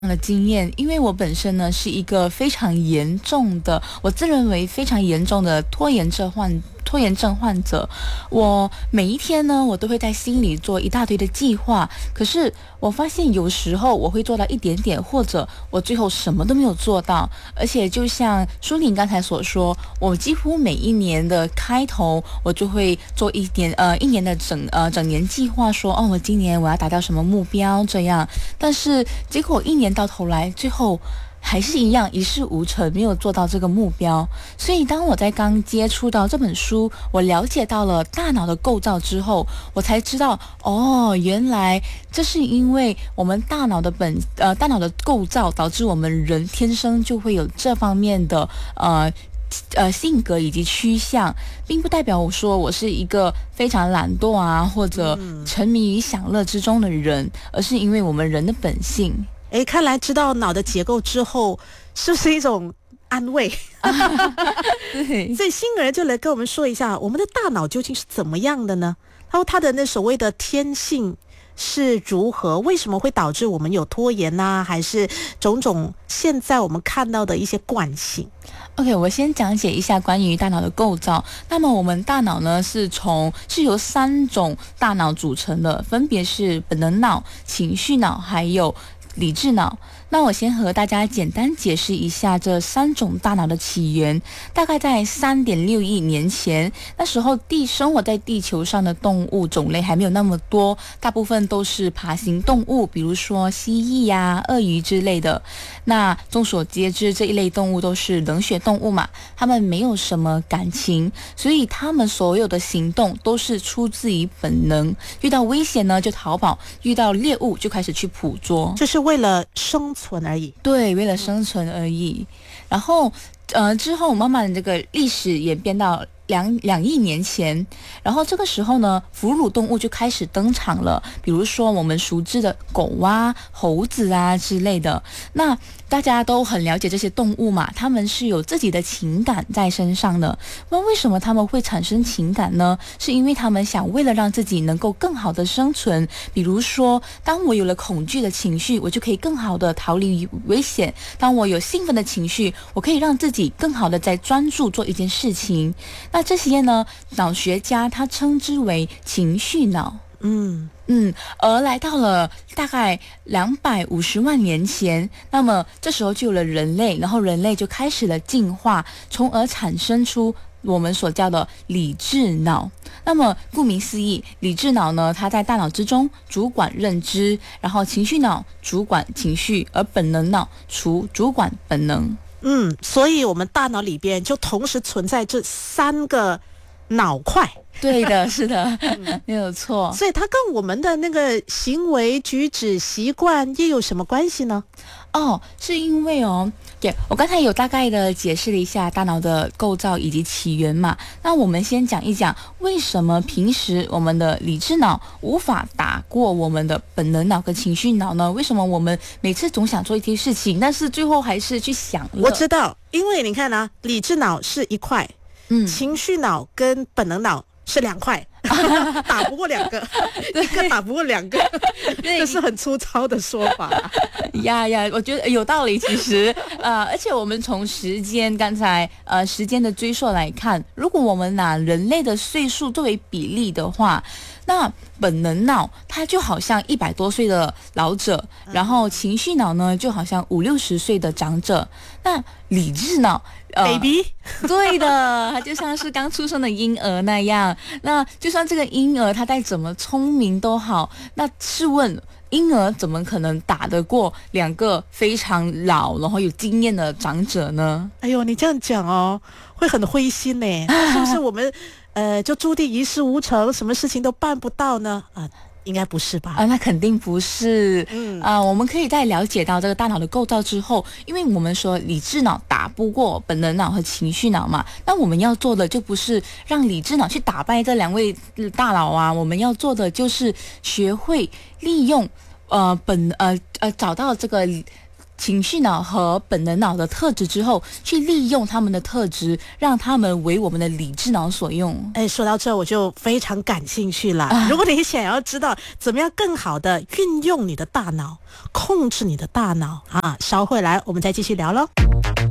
的经验，因为我本身呢是一个非常严重的，我自认为非常严重的拖延症患者。我每一天呢，我都会在心里做一大堆的计划，可是我发现有时候我会做到一点点，或者我最后什么都没有做到。而且就像舒玲刚才所说，我几乎每一年的开头，我就会做一年的整年计划说，我今年我要达到什么目标这样。但是结果一年到头来，最后还是一样一事无成，没有做到这个目标。所以当我在刚接触到这本书，我了解到了大脑的构造之后，我才知道，原来这是因为我们大脑的构造导致我们人天生就会有这方面的性格以及趋向，并不代表我说我是一个非常懒惰啊，或者沉迷于享乐之中的人，而是因为我们人的本性。 看来知道脑的结构之后，是不是一种安慰？ 对， 所以欣儿就来跟我们说一下，我们的大脑究竟是怎么样的呢？然后它的那所谓的天性是如何？为什么会导致我们有拖延啊？还是种种现在我们看到的一些惯性 ？OK， 我先讲解一下关于大脑的构造。那么我们大脑呢是由3种大脑组成的，分别是本能脑、情绪脑还有理智脑。那我先和大家简单解释一下这3种大脑的起源。大概在3.6亿年前，那时候生活在地球上的动物种类还没有那么多，大部分都是爬行动物，比如说蜥蜴呀、鳄鱼之类的。那众所皆知，这一类动物都是冷血动物嘛，它们没有什么感情，所以它们所有的行动都是出自于本能。遇到危险呢就逃跑，遇到猎物就开始去捕捉， 就是为了生存而已。 对，为了生存而已。然后之后慢慢的这个历史演变到两亿年前，然后这个时候呢，哺乳动物就开始登场了，比如说我们熟知的狗啊、猴子啊之类的。那大家都很了解这些动物嘛，它们是有自己的情感在身上的。那为什么它们会产生情感呢？是因为它们想为了让自己能够更好的生存，比如说当我有了恐惧的情绪，我就可以更好的逃离危险；当我有兴奋的情绪，我可以让自己更好的在专注做一件事情。那这些呢，脑学家他称之为情绪脑。而来到了大概250万年前，那么这时候就有了人类，然后人类就开始了进化，从而产生出我们所叫的理智脑。那么顾名思义，理智脑呢，它在大脑之中主管认知，然后情绪脑主管情绪，而本能脑主管本能。 所以我们大脑里边就同时存在这3个脑块。 对的，是的，没有错。 所以它跟我们的那个行为举止习惯又有什么关系呢？ 是因为我刚才有大概的解释了一下大脑的构造以及起源嘛。那我们先讲一讲为什么平时我们的理智脑无法打过我们的本能脑跟情绪脑呢？为什么我们每次总想做一些事情，但是最后还是去想了？ 我知道，因为你看啊，理智脑是1块，情绪脑跟本能脑是2块，打不过2个，一个打不过2个，这是很粗糙的说法。 我觉得有道理。其实而且我们从刚才时间的追溯来看，如果我们拿人类的岁数作为比例的话，那本能脑它就好像100多岁的老者，然后情绪脑呢就好像50-60岁的长者。那理智脑 baby 对的，它就像是刚出生的婴儿那样。那就算这个婴儿他再怎么聪明都好，那试问婴儿怎么可能打得过2个非常老然后有经验的长者呢？ 哎呦，你这样讲会很灰心呢。是不是我们就注定一事无成，什么事情都办不到呢？应该不是吧？ 那肯定不是。我们可以在了解到这个大脑的构造之后，因为我们说理智脑打不过本能脑和情绪脑嘛，那我们要做的就不是让理智脑去打败这2位大佬啊，我们要做的就是学会利用找到这个情绪脑和本能脑的特质之后，去利用他们的特质，让他们为我们的理智脑所用。 说到这我就非常感兴趣了。如果你想要知道怎么样更好的运用你的大脑，控制你的大脑啊，稍后来我们再继续聊咯。